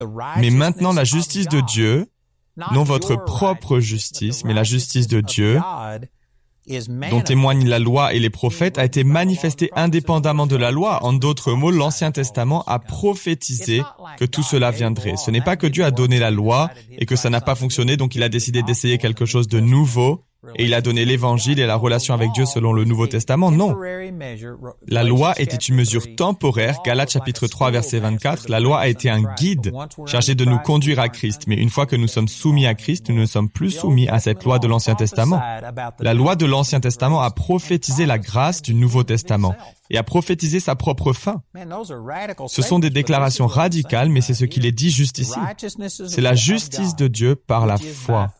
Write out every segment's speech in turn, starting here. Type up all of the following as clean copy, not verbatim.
Mais maintenant, la justice de Dieu, non votre propre justice, mais la justice de Dieu, dont témoignent la loi et les prophètes, a été manifestée indépendamment de la loi. En d'autres mots, l'Ancien Testament a prophétisé que tout cela viendrait. Ce n'est pas que Dieu a donné la loi et que ça n'a pas fonctionné, donc il a décidé d'essayer quelque chose de nouveau et il a donné l'Évangile et la relation avec Dieu selon le Nouveau Testament. Non. La loi était une mesure temporaire. Galates chapitre 3, verset 24. La loi a été un guide chargé de nous conduire à Christ. Mais une fois que nous sommes soumis à Christ, nous ne sommes plus soumis à cette loi de l'Ancien Testament. La loi de l'Ancien Testament a prophétisé la grâce du Nouveau Testament et a prophétisé sa propre fin. Ce sont des déclarations radicales, mais c'est ce qu'il est dit juste ici. C'est la justice de Dieu par la foi.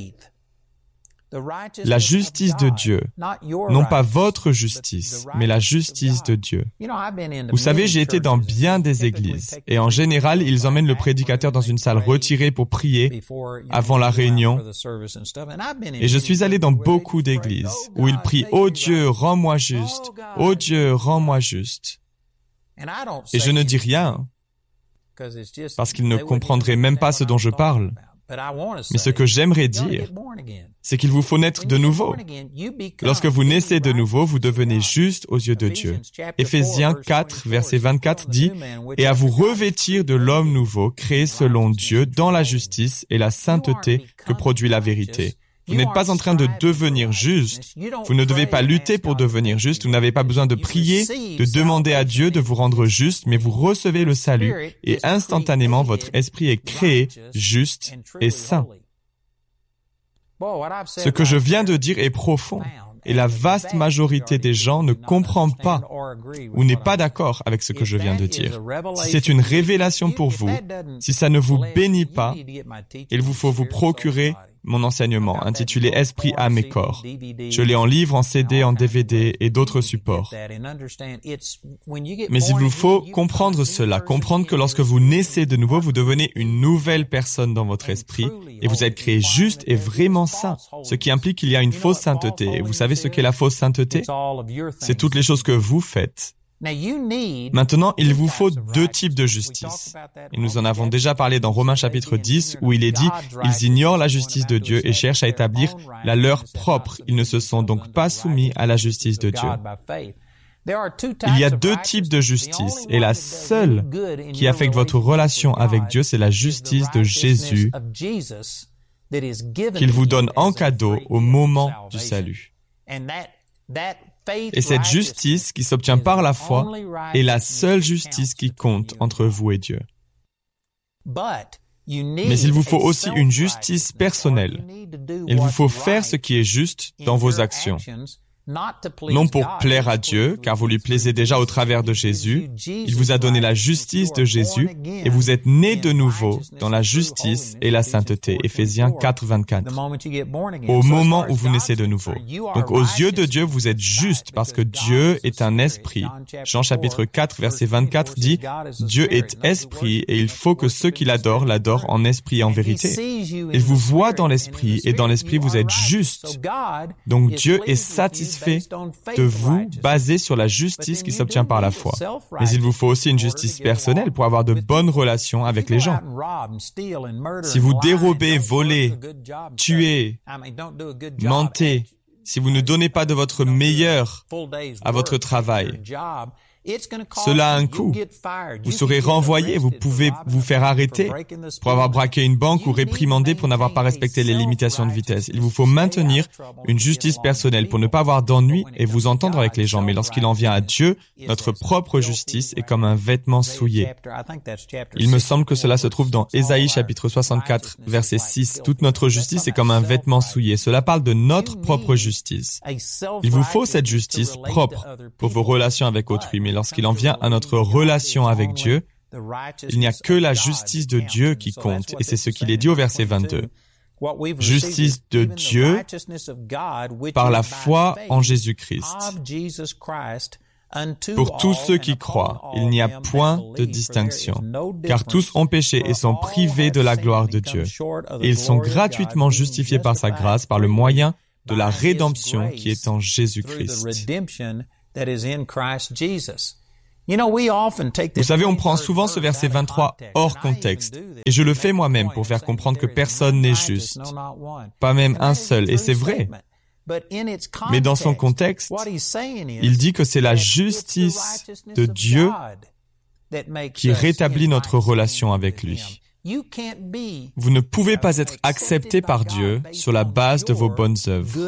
La justice de Dieu, non pas votre justice, mais la justice de Dieu. Vous savez, j'ai été dans bien des églises, et en général, ils emmènent le prédicateur dans une salle retirée pour prier avant la réunion. Et je suis allé dans beaucoup d'églises où ils prient « Oh Dieu, rends-moi juste! Oh Dieu, rends-moi juste! » Et je ne dis rien, parce qu'ils ne comprendraient même pas ce dont je parle. Mais ce que j'aimerais dire, c'est qu'il vous faut naître de nouveau. Lorsque vous naissez de nouveau, vous devenez juste aux yeux de Dieu. Éphésiens 4, verset 24 dit « Et à vous revêtir de l'homme nouveau, créé selon Dieu, dans la justice et la sainteté que produit la vérité. » Vous n'êtes pas en train de devenir juste. Vous ne devez pas lutter pour devenir juste. Vous n'avez pas besoin de prier, de demander à Dieu de vous rendre juste, mais vous recevez le salut et instantanément votre esprit est créé juste et saint. Ce que je viens de dire est profond et la vaste majorité des gens ne comprend pas ou n'est pas d'accord avec ce que je viens de dire. Si c'est une révélation pour vous, si ça ne vous bénit pas, il vous faut vous procurer mon enseignement intitulé « Esprit, âme et corps ». Je l'ai en livre, en CD, en DVD et d'autres supports. Mais il vous faut comprendre cela, comprendre que lorsque vous naissez de nouveau, vous devenez une nouvelle personne dans votre esprit et vous êtes créé juste et vraiment saint, ce qui implique qu'il y a une fausse sainteté. Et vous savez ce qu'est la fausse sainteté? C'est toutes les choses que vous faites. Maintenant, il vous faut deux types de justice. Et nous en avons déjà parlé dans Romains chapitre 10, où il est dit « Ils ignorent la justice de Dieu et cherchent à établir la leur propre. Ils ne se sont donc pas soumis à la justice de Dieu. » Il y a deux types de justice, et la seule qui affecte votre relation avec Dieu, c'est la justice de Jésus qu'il vous donne en cadeau au moment du salut. Et cette justice qui s'obtient par la foi est la seule justice qui compte entre vous et Dieu. Mais il vous faut aussi une justice personnelle. Il vous faut faire ce qui est juste dans vos actions. Non pour plaire à Dieu, car vous lui plaisez déjà au travers de Jésus. Il vous a donné la justice de Jésus et vous êtes nés de nouveau dans la justice et la sainteté. Éphésiens 4, 24. Au moment où vous naissez de nouveau. Donc aux yeux de Dieu, vous êtes juste parce que Dieu est un esprit. Jean chapitre 4, verset 24 dit « Dieu est esprit et il faut que ceux qui l'adorent en esprit et en vérité. » Il vous voit dans l'esprit et dans l'esprit vous êtes juste. Donc Dieu est satisfait de vous basé sur la justice qui s'obtient par la foi. Mais il vous faut aussi une justice personnelle pour avoir de bonnes relations avec les gens. Si vous dérobez, volez, tuez, mentez, si vous ne donnez pas de votre meilleur à votre travail, cela a un coût. Vous serez renvoyé, vous pouvez vous faire arrêter pour avoir braqué une banque ou réprimandé pour n'avoir pas respecté les limitations de vitesse. Il vous faut maintenir une justice personnelle pour ne pas avoir d'ennui et vous entendre avec les gens. Mais lorsqu'il en vient à Dieu, notre propre justice est comme un vêtement souillé. Il me semble que cela se trouve dans Ésaïe chapitre 64, verset 6. Toute notre justice est comme un vêtement souillé. Cela parle de notre propre justice. Il vous faut cette justice propre pour vos relations avec autrui. Mais lorsqu'il en vient à notre relation avec Dieu, il n'y a que la justice de Dieu qui compte, et c'est ce qu'il est dit au verset 22. Justice de Dieu par la foi en Jésus-Christ. Pour tous ceux qui croient, il n'y a point de distinction, car tous ont péché et sont privés de la gloire de Dieu. Et ils sont gratuitement justifiés par sa grâce, par le moyen de la rédemption qui est en Jésus-Christ. Vous savez, on prend souvent ce verset 23 hors contexte. Et je le fais moi-même pour faire comprendre que personne n'est juste. Pas même un seul. Et c'est vrai. Mais dans son contexte, il dit que c'est la justice de Dieu qui rétablit notre relation avec lui. Vous ne pouvez pas être accepté par Dieu sur la base de vos bonnes œuvres.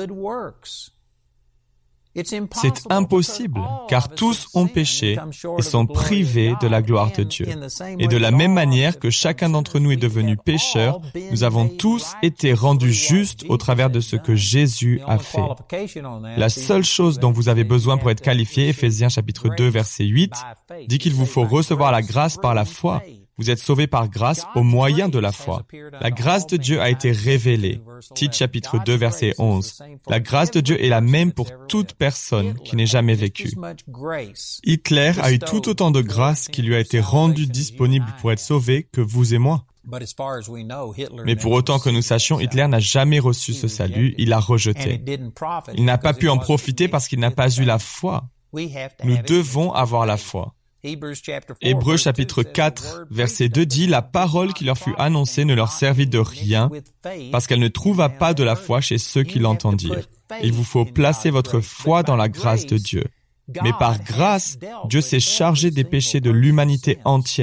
C'est impossible, car tous ont péché et sont privés de la gloire de Dieu. Et de la même manière que chacun d'entre nous est devenu pécheur, nous avons tous été rendus justes au travers de ce que Jésus a fait. La seule chose dont vous avez besoin pour être qualifié, Éphésiens chapitre 2, verset 8, dit qu'il vous faut recevoir la grâce par la foi. Vous êtes sauvés par grâce au moyen de la foi. La grâce de Dieu a été révélée. Tite chapitre 2, verset 11. La grâce de Dieu est la même pour toute personne qui n'ait jamais vécu. Hitler a eu tout autant de grâce qui lui a été rendue disponible pour être sauvé que vous et moi. Mais pour autant que nous sachions, Hitler n'a jamais reçu ce salut, il l'a rejeté. Il n'a pas pu en profiter parce qu'il n'a pas eu la foi. Nous devons avoir la foi. Hébreux chapitre 4, verset 2 dit « La parole qui leur fut annoncée ne leur servit de rien, parce qu'elle ne trouva pas de la foi chez ceux qui l'entendirent. Il vous faut placer votre foi dans la grâce de Dieu. Mais par grâce, Dieu s'est chargé des péchés de l'humanité entière. »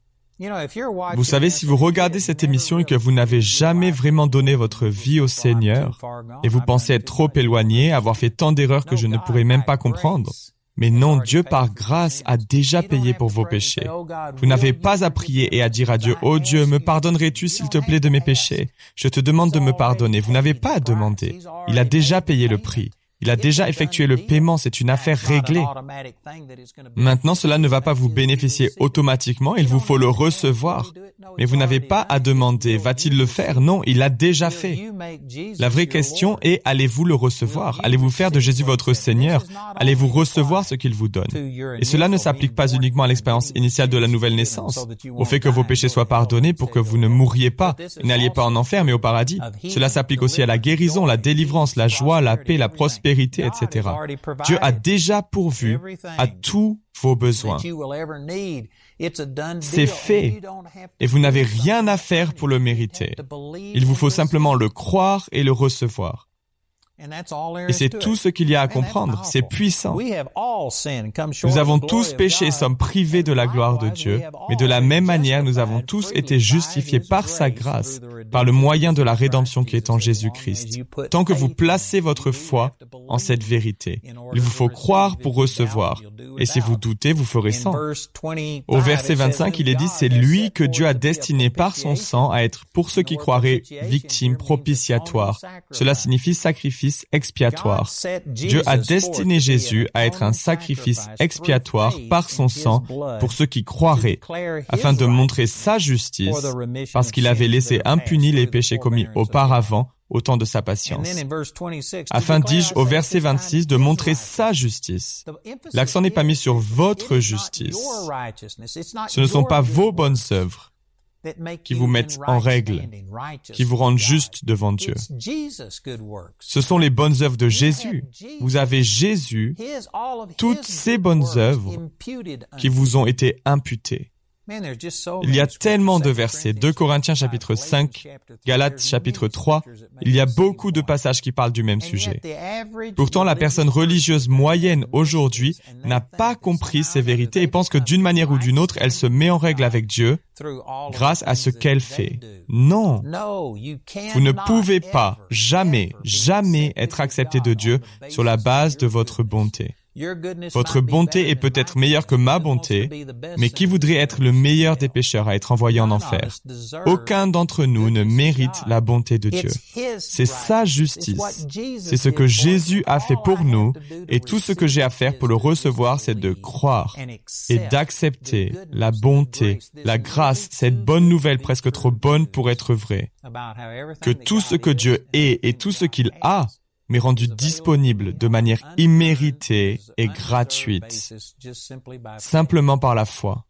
Vous savez, si vous regardez cette émission et que vous n'avez jamais vraiment donné votre vie au Seigneur, et vous pensez être trop éloigné, avoir fait tant d'erreurs que je ne pourrais même pas comprendre, mais non, Dieu par grâce a déjà payé pour vos péchés. Vous n'avez pas à prier et à dire à Dieu, « Oh Dieu, me pardonnerais-tu s'il te plaît de mes péchés? Je te demande de me pardonner. » Vous n'avez pas à demander. Il a déjà payé le prix. Il a déjà effectué le paiement, c'est une affaire réglée. Maintenant, cela ne va pas vous bénéficier automatiquement, il vous faut le recevoir. Mais vous n'avez pas à demander, va-t-il le faire? Non, il l'a déjà fait. La vraie question est, allez-vous le recevoir? Allez-vous faire de Jésus votre Seigneur? Allez-vous recevoir ce qu'il vous donne? Et cela ne s'applique pas uniquement à l'expérience initiale de la nouvelle naissance, au fait que vos péchés soient pardonnés pour que vous ne mourriez pas, et n'alliez pas en enfer, mais au paradis. Cela s'applique aussi à la guérison, la délivrance, la joie, la paix, la prospérité, etc. Dieu a déjà pourvu à tous vos besoins. C'est fait, et vous n'avez rien à faire pour le mériter. Il vous faut simplement le croire et le recevoir. Et c'est tout ce qu'il y a à comprendre. C'est puissant. Nous avons tous péché et sommes privés de la gloire de Dieu, mais de la même manière, nous avons tous été justifiés par sa grâce, par le moyen de la rédemption qui est en Jésus-Christ. Tant que vous placez votre foi en cette vérité, il vous faut croire pour recevoir. Et si vous doutez, vous ferez sans. Au verset 25, il est dit, c'est lui que Dieu a destiné par son sang à être, pour ceux qui croiraient, victime propitiatoire. Cela signifie sacrifice expiatoire. Dieu a destiné Jésus à être un sacrifice expiatoire par son sang pour ceux qui croiraient, afin de montrer sa justice, parce qu'il avait laissé impunis les péchés commis auparavant au temps de sa patience. Afin, dis-je, au verset 26, de montrer sa justice. L'accent n'est pas mis sur votre justice. Ce ne sont pas vos bonnes œuvres qui vous mettent en règle, qui vous rendent juste devant Dieu. Ce sont les bonnes œuvres de Jésus. Vous avez Jésus, toutes ces bonnes œuvres qui vous ont été imputées. Il y a tellement de versets, 2 Corinthiens chapitre 5, Galates chapitre 3, il y a beaucoup de passages qui parlent du même sujet. Pourtant, la personne religieuse moyenne aujourd'hui n'a pas compris ces vérités et pense que d'une manière ou d'une autre, elle se met en règle avec Dieu grâce à ce qu'elle fait. Non, vous ne pouvez pas, jamais être accepté de Dieu sur la base de votre bonté. Votre bonté est peut-être meilleure que ma bonté, mais qui voudrait être le meilleur des pécheurs à être envoyé en enfer? Aucun d'entre nous ne mérite la bonté de Dieu. C'est sa justice. C'est ce que Jésus a fait pour nous, et tout ce que j'ai à faire pour le recevoir, c'est de croire et d'accepter la bonté, la grâce, cette bonne nouvelle presque trop bonne pour être vraie. Que tout ce que Dieu est et tout ce qu'il a m'est rendu disponible de manière imméritée et gratuite, simplement par la foi.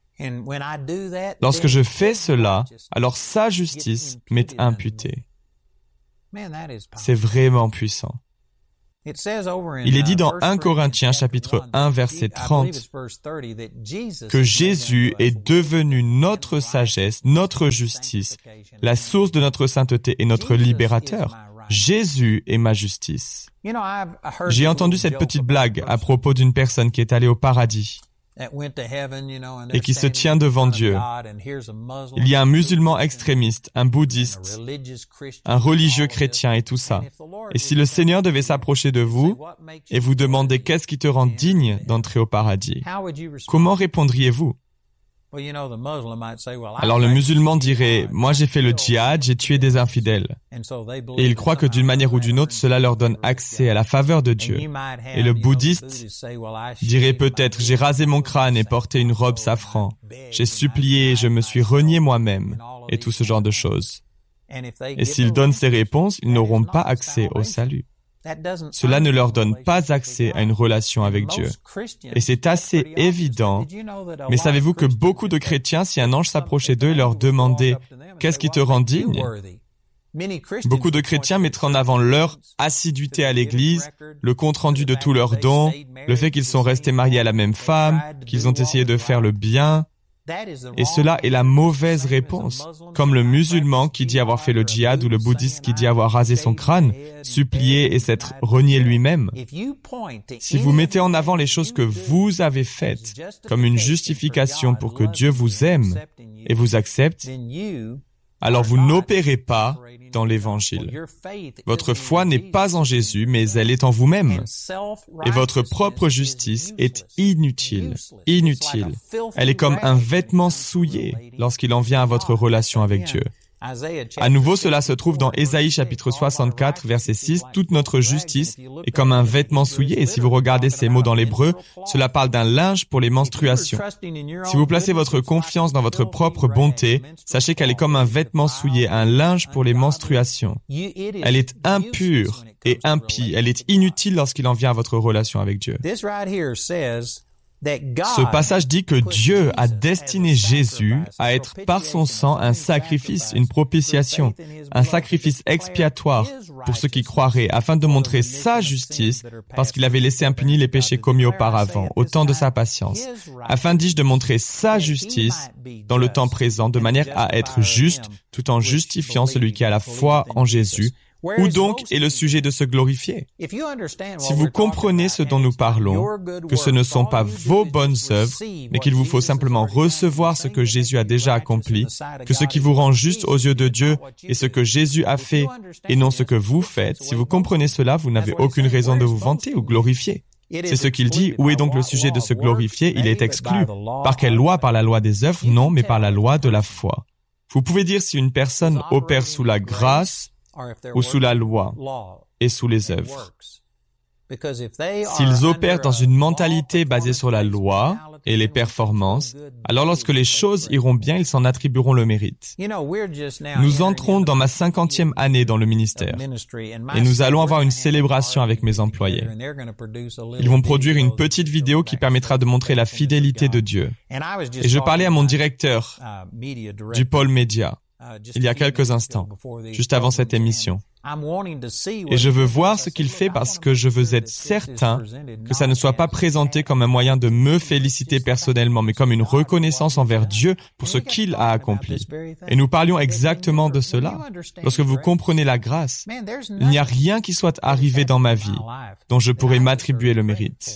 Lorsque je fais cela, alors sa justice m'est imputée. C'est vraiment puissant. Il est dit dans 1 Corinthiens chapitre 1 verset 30 que Jésus est devenu notre sagesse, notre justice, la source de notre sainteté et notre libérateur. Jésus est ma justice. J'ai entendu cette petite blague à propos d'une personne qui est allée au paradis et qui se tient devant Dieu. Il y a un musulman extrémiste, un bouddhiste, un religieux chrétien et tout ça. Et si le Seigneur devait s'approcher de vous et vous demander qu'est-ce qui te rend digne d'entrer au paradis, comment répondriez-vous? Alors le musulman dirait, moi j'ai fait le djihad, j'ai tué des infidèles. Et il croit que d'une manière ou d'une autre, cela leur donne accès à la faveur de Dieu. Et le bouddhiste dirait peut-être, j'ai rasé mon crâne et porté une robe safran. J'ai supplié, je me suis renié moi-même, et tout ce genre de choses. Et s'ils donnent ces réponses, ils n'auront pas accès au salut. Cela ne leur donne pas accès à une relation avec Dieu. Et c'est assez évident. Mais savez-vous que beaucoup de chrétiens, si un ange s'approchait d'eux et leur demandait « Qu'est-ce qui te rend digne ?» Beaucoup de chrétiens mettraient en avant leur assiduité à l'église, le compte-rendu de tous leurs dons, le fait qu'ils sont restés mariés à la même femme, qu'ils ont essayé de faire le bien. Et cela est la mauvaise réponse, comme le musulman qui dit avoir fait le djihad ou le bouddhiste qui dit avoir rasé son crâne, supplié et s'être renié lui-même. Si vous mettez en avant les choses que vous avez faites comme une justification pour que Dieu vous aime et vous accepte, alors vous n'opérez pas dans l'Évangile. Votre foi n'est pas en Jésus, mais elle est en vous-même. Et votre propre justice est inutile. Inutile. Elle est comme un vêtement souillé lorsqu'il en vient à votre relation avec Dieu. À nouveau, cela se trouve dans Ésaïe chapitre 64, verset 6. Toute notre justice est comme un vêtement souillé. Et si vous regardez ces mots dans l'hébreu, cela parle d'un linge pour les menstruations. Si vous placez votre confiance dans votre propre bonté, sachez qu'elle est comme un vêtement souillé, un linge pour les menstruations. Elle est impure et impie. Elle est inutile lorsqu'il en vient à votre relation avec Dieu. Ce passage dit que Dieu a destiné Jésus à être par son sang un sacrifice, une propitiation, un sacrifice expiatoire pour ceux qui croiraient, afin de montrer sa justice, parce qu'il avait laissé impunis les péchés commis auparavant, au temps de sa patience, afin, dis-je, de montrer sa justice dans le temps présent, de manière à être juste, tout en justifiant celui qui a la foi en Jésus. Où donc est le sujet de se glorifier? Si vous comprenez ce dont nous parlons, que ce ne sont pas vos bonnes œuvres, mais qu'il vous faut simplement recevoir ce que Jésus a déjà accompli, que ce qui vous rend juste aux yeux de Dieu est ce que Jésus a fait et non ce que vous faites, si vous comprenez cela, vous n'avez aucune raison de vous vanter ou glorifier. C'est ce qu'il dit. Où est donc le sujet de se glorifier? Il est exclu. Par quelle loi? Par la loi des œuvres? Non, mais par la loi de la foi. Vous pouvez dire si une personne opère sous la grâce ou sous la loi et sous les œuvres. S'ils opèrent dans une mentalité basée sur la loi et les performances, alors lorsque les choses iront bien, ils s'en attribueront le mérite. Nous entrons dans ma 50e année dans le ministère et nous allons avoir une célébration avec mes employés. Ils vont produire une petite vidéo qui permettra de montrer la fidélité de Dieu. Et je parlais à mon directeur du pôle média il y a quelques instants, juste avant cette émission. Et je veux voir ce qu'il fait parce que je veux être certain que ça ne soit pas présenté comme un moyen de me féliciter personnellement, mais comme une reconnaissance envers Dieu pour ce qu'il a accompli. Et nous parlions exactement de cela. Lorsque vous comprenez la grâce, il n'y a rien qui soit arrivé dans ma vie dont je pourrais m'attribuer le mérite.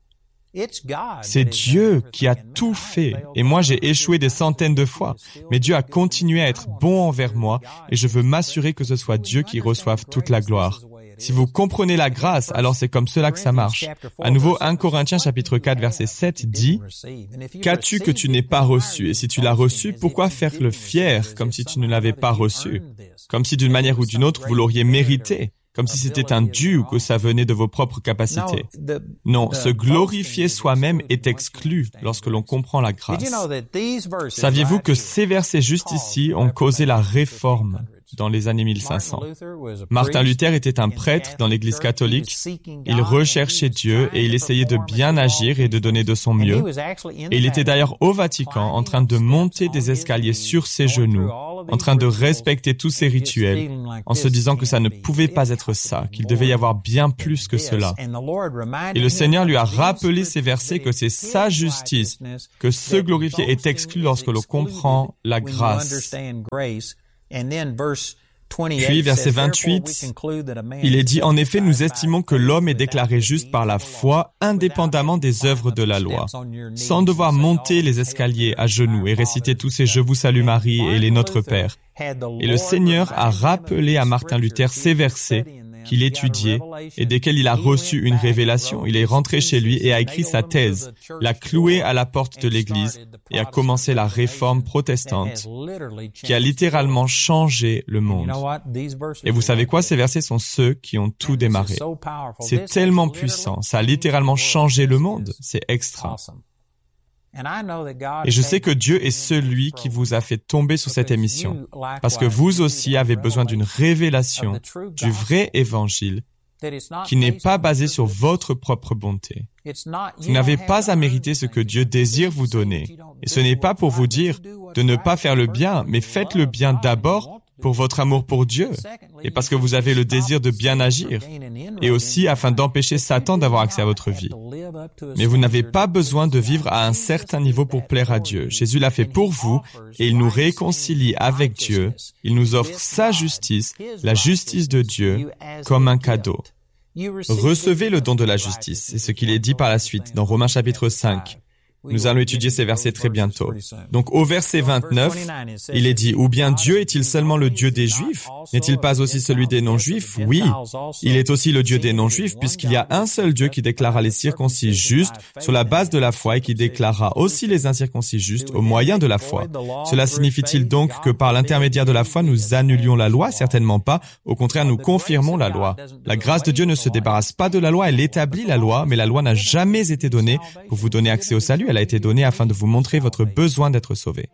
C'est Dieu qui a tout fait, et moi j'ai échoué des centaines de fois, mais Dieu a continué à être bon envers moi, et je veux m'assurer que ce soit Dieu qui reçoive toute la gloire. Si vous comprenez la grâce, alors c'est comme cela que ça marche. À nouveau, 1 Corinthiens chapitre 4, verset 7 dit « Qu'as-tu que tu n'aies pas reçu? Et si tu l'as reçu, pourquoi faire le fier comme si tu ne l'avais pas reçu? Comme si d'une manière ou d'une autre vous l'auriez mérité. » Comme si c'était un dû ou que ça venait de vos propres capacités. Non, se glorifier soi-même est exclu lorsque l'on comprend la grâce. Saviez-vous que ces versets juste ici ont causé la réforme dans les années 1500? Martin Luther était un prêtre dans l'Église catholique. Il recherchait Dieu et il essayait de bien agir et de donner de son mieux. Et il était d'ailleurs au Vatican en train de monter des escaliers sur ses genoux en train de respecter tous ces rituels, en se disant que ça ne pouvait pas être ça, qu'il devait y avoir bien plus que cela. Et le Seigneur lui a rappelé ces versets que c'est sa justice que se glorifier est exclu lorsque l'on comprend la grâce. Puis, verset 28, il est dit « En effet, nous estimons que l'homme est déclaré juste par la foi, indépendamment des œuvres de la loi, sans devoir monter les escaliers à genoux et réciter tous ces « Je vous salue Marie » et les « Notre Père ». Et le Seigneur a rappelé à Martin Luther ces versets qu'il étudiait et desquels il a reçu une révélation. Il est rentré chez lui et a écrit sa thèse, l'a cloué à la porte de l'église et a commencé la réforme protestante qui a littéralement changé le monde. Et vous savez quoi? Ces versets sont ceux qui ont tout démarré. C'est tellement puissant, ça a littéralement changé le monde. C'est extra. Et je sais que Dieu est celui qui vous a fait tomber sur cette émission, parce que vous aussi avez besoin d'une révélation du vrai évangile qui n'est pas basé sur votre propre bonté. Vous n'avez pas à mériter ce que Dieu désire vous donner. Et ce n'est pas pour vous dire de ne pas faire le bien, mais faites le bien d'abord pour votre amour pour Dieu et parce que vous avez le désir de bien agir et aussi afin d'empêcher Satan d'avoir accès à votre vie. Mais vous n'avez pas besoin de vivre à un certain niveau pour plaire à Dieu. Jésus l'a fait pour vous et il nous réconcilie avec Dieu. Il nous offre sa justice, la justice de Dieu, comme un cadeau. Recevez le don de la justice. C'est ce qu'il est dit par la suite dans Romains chapitre 5. Nous allons étudier ces versets très bientôt. Donc au verset 29, il est dit « Ou bien Dieu est-il seulement le Dieu des Juifs? N'est-il pas aussi celui des non-Juifs? Oui, il est aussi le Dieu des non-Juifs, puisqu'il y a un seul Dieu qui déclara les circoncis justes sur la base de la foi et qui déclara aussi les incirconcis justes au moyen de la foi. Cela signifie-t-il donc que par l'intermédiaire de la foi, nous annulions la loi? Certainement pas. Au contraire, nous confirmons la loi. La grâce de Dieu ne se débarrasse pas de la loi, elle établit la loi, mais la loi n'a jamais été donnée pour vous donner accès au salut. Elle a été donnée afin de vous montrer votre besoin d'être sauvé.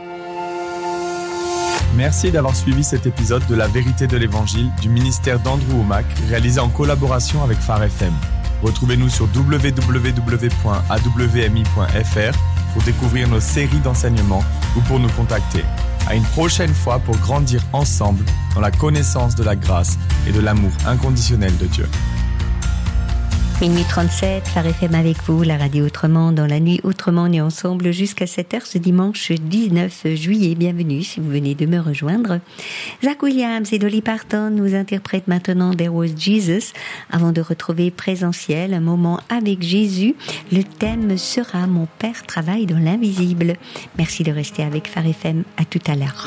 Merci d'avoir suivi cet épisode de La Vérité de l'Évangile du ministère d'Andrew Wommack, réalisé en collaboration avec Phare FM. Retrouvez-nous sur www.awmi.fr pour découvrir nos séries d'enseignements ou pour nous contacter. À une prochaine fois pour grandir ensemble dans la connaissance de la grâce et de l'amour inconditionnel de Dieu. Minuit 37, Phare FM avec vous, la radio Autrement, dans la nuit Autrement, on est ensemble jusqu'à 7h ce dimanche 19 juillet. Bienvenue si vous venez de me rejoindre. Zach Williams et Dolly Parton nous interprètent maintenant There Was Jesus. Avant de retrouver Présentiel, un moment avec Jésus, le thème sera Mon Père travaille dans l'invisible. Merci de rester avec Phare FM, à tout à l'heure.